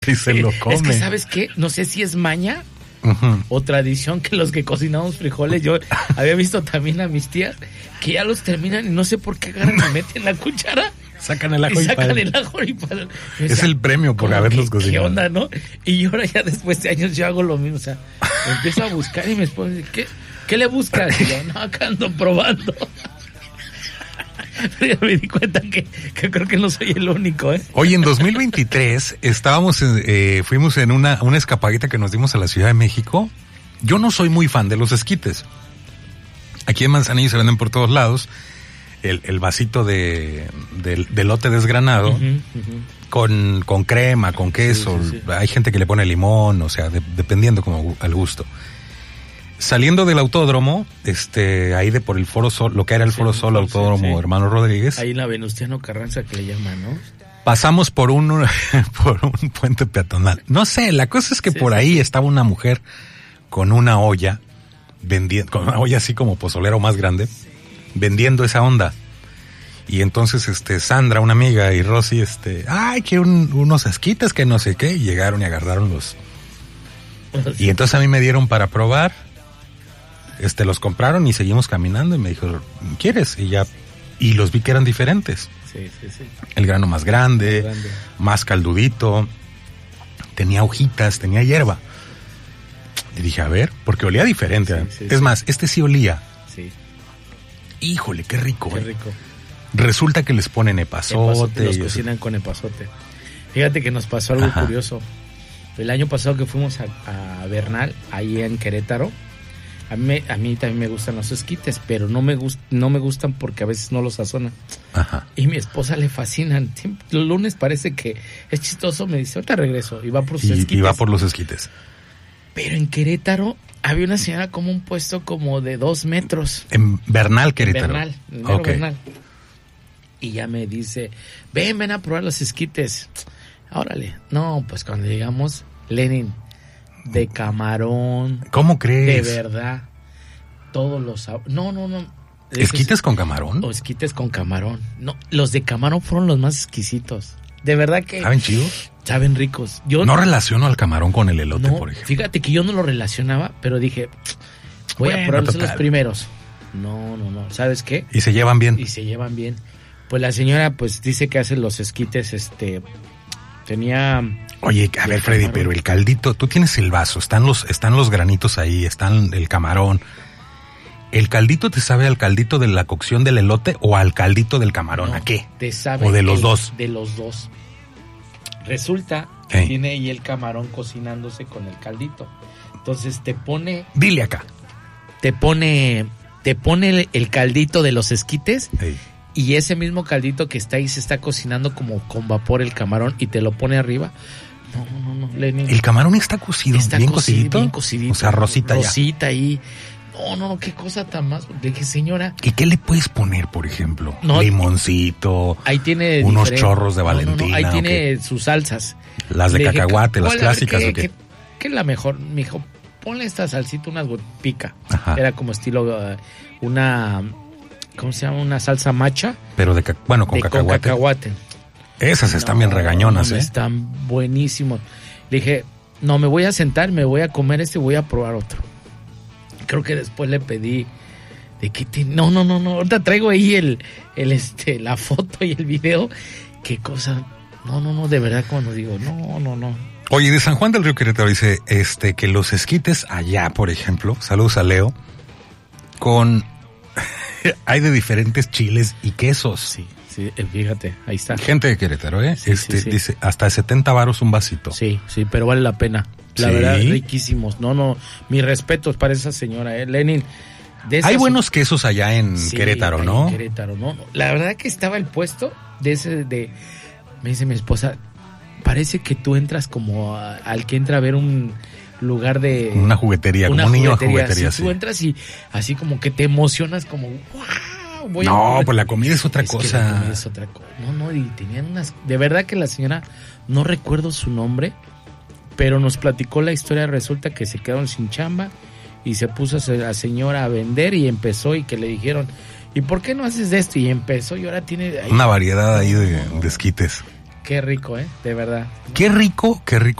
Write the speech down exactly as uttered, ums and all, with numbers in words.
Y se lo come. Es que, ¿sabes qué? No sé si es maña uh-huh. o tradición que los que cocinamos frijoles, yo había visto también a mis tías que ya los terminan y no sé por qué agarran y meten la cuchara. Sacan el ajo y, y sacan para... el ajo y para... Es sea, el premio por haberlos cocinado. ¿Qué onda, no? Y yo ahora ya después de años yo hago lo mismo, o sea, empiezo a buscar y mi esposa dice, ¿qué, ¿qué le buscas? Y yo, no, acá ando probando. Pero ya me di cuenta que, que creo que no soy el único, ¿eh? Oye, en dos mil veintitrés estábamos, en, eh, fuimos en una, una escapadita que nos dimos a la Ciudad de México. Yo no soy muy fan de los esquites. Aquí en Manzanillo se venden por todos lados el, el vasito de, de, de elote desgranado uh-huh, uh-huh. Con, con crema, con queso. Sí, sí, sí. Hay gente que le pone limón, o sea, de, dependiendo como al gusto. Saliendo del autódromo, este, ahí de por el Foro Sol, lo que era el sí, Foro Sol, el autódromo sí, sí. Hermano Rodríguez. Ahí en la Venustiano Carranza que le llaman, ¿no? Pasamos por un, por un puente peatonal. No sé, la cosa es que sí, por ahí sí. estaba una mujer con una olla, vendiendo, con una olla así como pozolero más grande, vendiendo esa onda. Y entonces, este, Sandra, una amiga, y Rosy, este, ay, que un, unos esquites, que no sé qué, y llegaron y agarraron los. Y entonces a mí me dieron para probar. Este, los compraron y seguimos caminando y me dijo, ¿quieres? Y ya, y los vi que eran diferentes. Sí, sí, sí. El grano más grande, más grande, más caldudito, tenía hojitas, tenía hierba. Y dije, a ver, porque olía diferente. Sí, sí, es sí. más, este sí olía. Sí. Híjole, qué rico. Qué eh. rico. Resulta que les ponen epazote. epazote los y cocinan con epazote. Fíjate que nos pasó algo Ajá. curioso. El año pasado que fuimos a, a Bernal, ahí en Querétaro, A mí, a mí también me gustan los esquites, pero no me, gust, no me gustan porque a veces no los sazonan. Ajá. Y mi esposa le fascinan. Siempre, los lunes parece que es chistoso, me dice, ahorita regreso. Y va por sus y, esquites. Y va por los esquites. Pero en Querétaro había una señora como un puesto como de dos metros. En Bernal, Querétaro. En Bernal, en okay. Bernal. Y ya me dice, ven, ven a probar los esquites. Órale. No, pues cuando llegamos, Lenin... de camarón. ¿Cómo crees? De verdad. Todos los... No, no, no. ¿Esquites es, con camarón? O esquites con camarón. No, los de camarón fueron los más exquisitos. De verdad que... ¿Saben chidos? Saben ricos. Yo no relaciono al camarón con el elote, no, por ejemplo. Fíjate que yo no lo relacionaba, pero dije, voy bueno, a probarlos los primeros. No, no, no. ¿Sabes qué? ¿Y se llevan bien? Y se llevan bien. Pues la señora, pues, dice que hace los esquites, este... Tenía... Oye, a ver, Freddy, pero el caldito, tú tienes el vaso, están los, están los granitos ahí, están el camarón. ¿El caldito te sabe al caldito de la cocción del elote o al caldito del camarón? No, ¿A qué? Te sabe ¿O de los el, dos? De los dos. Resulta que hey. tiene ahí el camarón cocinándose con el caldito. Entonces te pone... Dile acá. Te pone, te pone el, el caldito de los esquites... Hey. Y ese mismo caldito que está ahí se está cocinando como con vapor el camarón y te lo pone arriba. No, no, no, Lenin. El camarón está cocido, está bien cocido, cocidito. Bien cocidito. O sea, rosita, rosita ahí. No, no, no, qué cosa tan más. Le dije, señora. ¿Y qué le puedes poner, por ejemplo? No, limoncito. Ahí tiene unos diferente. chorros de Valentina. No, no, no, ahí tiene qué? sus salsas. Las de le cacahuate, dije, las clásicas. ¿qué, ¿o qué? ¿qué, ¿Qué es la mejor? Me dijo, ponle esta salsita, unas pica. Ajá. Era como estilo uh, una... ¿Cómo se llama? Una salsa macha. Pero de, bueno, con de, cacahuate. Con cacahuate. Esas están no, bien regañonas, no, ¿eh? Están buenísimos. Le dije, no, me voy a sentar, me voy a comer este y voy a probar otro. Creo que después le pedí, de que te, no, no, no, no, ahorita traigo ahí el, el, este, la foto y el video. Qué cosa, no, no, no, de verdad cuando digo, no, no, no. Oye, de San Juan del Río Querétaro dice, este, que los esquites allá, por ejemplo, saludos a Leo, con... hay de diferentes chiles y quesos. Sí, sí, fíjate, ahí está. Gente de Querétaro, ¿eh? Sí, este sí, sí. Dice, hasta setenta varos un vasito. Sí, sí, pero vale la pena. La ¿Sí? verdad, riquísimos. No, no, mis respetos para esa señora, ¿eh? Lenin. De esas... Hay buenos quesos allá en sí, Querétaro, ¿no? En Querétaro, no, no. La verdad que estaba el puesto de ese, de... Me dice mi esposa, parece que tú entras como a, al que entra a ver un... lugar de... Una juguetería, una como un niño a juguetería. juguetería, Si sí. tú entras y así como que te emocionas como... ¡Wow! Voy no, a pues la comida es otra es cosa. Que la comida es otra cosa. No, no, y tenían unas... De verdad que la señora, no recuerdo su nombre, pero nos platicó la historia. Resulta que se quedaron sin chamba y se puso a la señora a vender y empezó y que le dijeron... ¿Y por qué no haces de esto? Y empezó y ahora tiene... Ahí, una variedad ahí de, de esquites. Qué rico, ¿eh? De verdad. Qué rico, qué rico